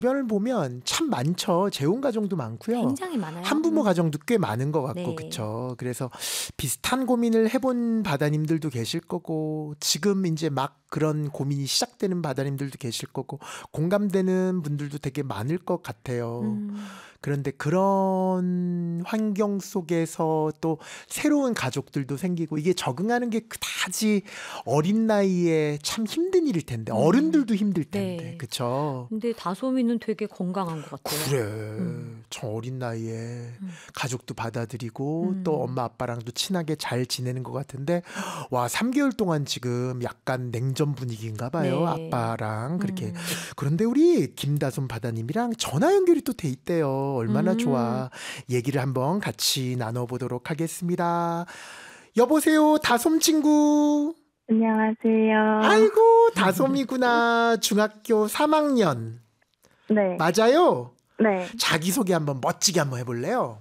주변을 보면 참 많죠. 재혼 가정도 많고요. 굉장히 많아요. 한부모 가정도 꽤 많은 것 같고, 네. 그쵸. 그래서 비슷한 고민을 해본 바다님들도 계실 거고, 지금 이제 막 그런 고민이 시작되는 바다님들도 계실 거고, 공감되는 분들도 되게 많을 것 같아요. 그런데 그런 환경 속에서 또 새로운 가족들도 생기고, 이게 적응하는 게 그다지 어린 나이에 참 힘든 일일 텐데, 어른들도 힘들 텐데, 네. 그쵸. 근데 다솜이는 되게 건강한 것 같아요. 그래. 저 어린 나이에 가족도 받아들이고 또 엄마 아빠랑도 친하게 잘 지내는 것 같은데, 와, 3개월 동안 지금 약간 냉전 분위기인가 봐요. 네. 아빠랑 그렇게. 그런데 우리 김다솜 바다님이랑 전화 연결이 또 돼 있대요. 얼마나 좋아. 얘기를 한번 같이 나눠보도록 하겠습니다. 여보세요, 다솜 친구. 안녕하세요. 아이고, 다솜이구나. 중학교 3학년. 네. 맞아요? 네. 자기소개 한번 멋지게 한번 해볼래요?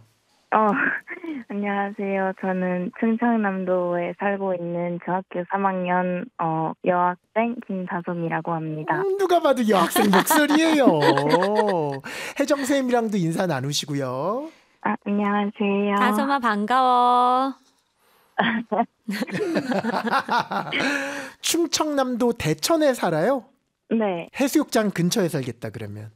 안녕하세요. 저는 충청남도에 살고 있는 중학교 3학년 여학생 김다솜이라고 합니다. 누가 봐도 여학생 목소리예요. 혜정 선생님이랑도 인사 나누시고요. 안녕하세요. 다솜아 반가워. 충청남도 대천에 살아요? 네. 해수욕장 근처에 살겠다 그러면.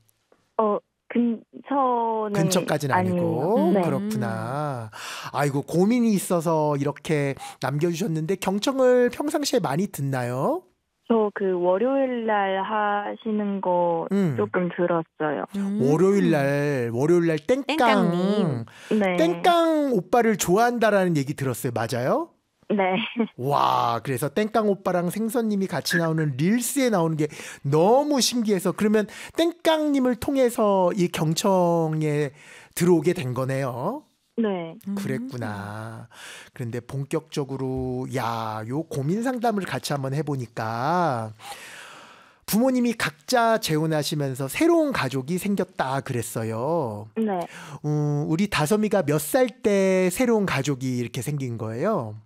근처까지는 아니고. 네. 그렇구나. 아이고, 고민이 있어서 이렇게 남겨주셨는데 경청을 평상시에 많이 듣나요? 저 월요일 날 하시는 거 조금 들었어요. 월요일 날 땡깡님. 네. 땡깡 오빠를 좋아한다라는 얘기 들었어요. 맞아요? 네. 와, 그래서 땡깡 오빠랑 생선님이 같이 나오는 릴스에 나오는 게 너무 신기해서, 그러면 땡깡님을 통해서 이 경청에 들어오게 된 거네요. 네. 그랬구나. 그런데 본격적으로 요 고민 상담을 같이 한번 해보니까 부모님이 각자 재혼하시면서 새로운 가족이 생겼다 그랬어요. 네. 우리 다솜이가 몇 살 때 새로운 가족이 이렇게 생긴 거예요?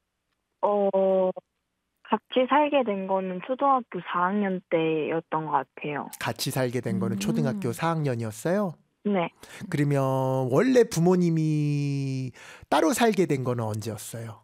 같이 살게 된 거는 초등학교 4학년 때였던 것 같아요. 같이 살게 된 거는 초등학교 4학년이었어요? 네. 그러면 원래 부모님이 따로 살게 된 거는 언제였어요?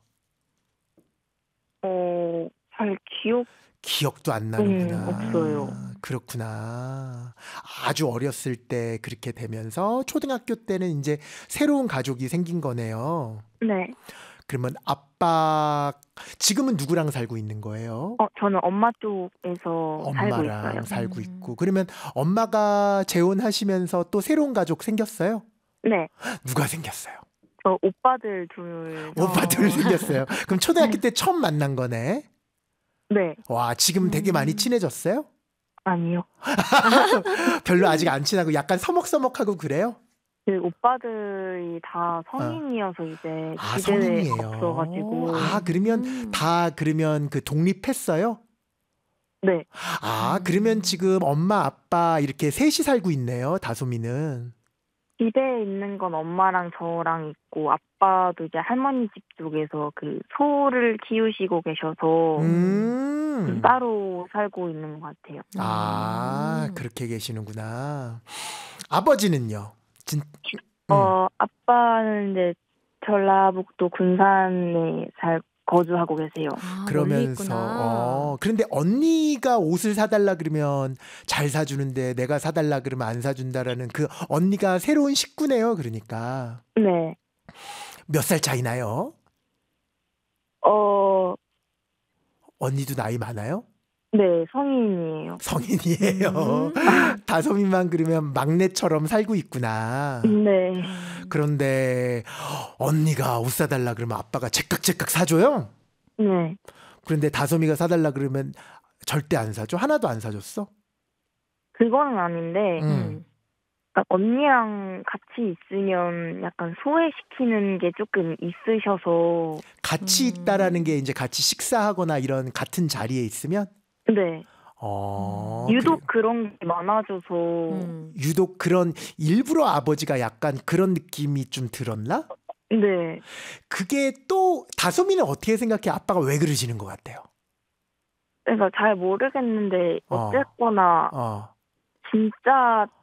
잘 기억도 안 나는구나. 없어요. 그렇구나. 아주 어렸을 때 그렇게 되면서 초등학교 때는 이제 새로운 가족이 생긴 거네요. 네. 그러면 아빠 지금은 누구랑 살고 있는 거예요? 저는 엄마 쪽에서 살고 있어요. 엄마랑 살고 있고. 그러면 엄마가 재혼하시면서 또 새로운 가족 생겼어요? 네. 누가 생겼어요? 오빠들 둘. 오빠들 생겼어요. 그럼 초등학교 때 처음 만난 거네? 네. 와, 지금 되게 많이 친해졌어요? 아니요. 별로 아직 안 친하고 약간 서먹서먹하고 그래요? 오빠들이 다 성인이어서 이제 집에 성인이에요. 없어가지고. 그러면 그 독립했어요? 네. 그러면 지금 엄마 아빠 이렇게 셋이 살고 있네요, 다솜이는. 집에 있는 건 엄마랑 저랑 있고, 아빠도 이제 할머니 집 쪽에서 소를 키우시고 계셔서 따로 살고 있는 것 같아요. 그렇게 계시는구나. 아버지는요? 아빠는 이제 전라북도 군산에 거주하고 계세요. 그러면서 그런데 언니가 옷을 사달라 그러면 잘 사주는데 내가 사달라 그러면 안 사준다라는 그 언니가 새로운 식구네요. 그러니까. 네. 몇 살 차이 나요? 언니도 나이 많아요? 네, 성인이에요. 성인이에요. 다솜이만 그러면 막내처럼 살고 있구나. 네. 그런데 언니가 옷 사달라 그러면 아빠가 제깍제깍 사줘요? 네. 그런데 다솜이가 사달라 그러면 절대 안 사줘? 하나도 안 사줬어? 그거는 아닌데 언니랑 같이 있으면 약간 소외시키는 게 조금 있으셔서. 같이 있다라는 게 이제 같이 식사하거나 이런 같은 자리에 있으면? 네. 유독 그런 게 많아져서. 유독 그런 일부러 아버지가 약간 그런 느낌이 좀 들었나? 네. 그게 또 다솜이는 어떻게 생각해? 아빠가 왜 그러시는 것 같아요? 그래서 잘 모르겠는데 어쨌거나 진짜